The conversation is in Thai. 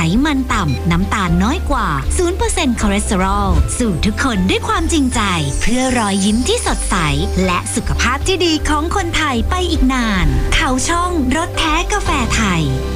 มันต่ำน้ำตาลน้อยกว่า 0% คอเลสเตอรอลสู่ทุกคนด้วยความจริงใจเพื่อรอยยิ้มที่สดใสและสุขภาพที่ดีของคนไทยไปอีกนานเขาช่องรสแท้กาแฟไทย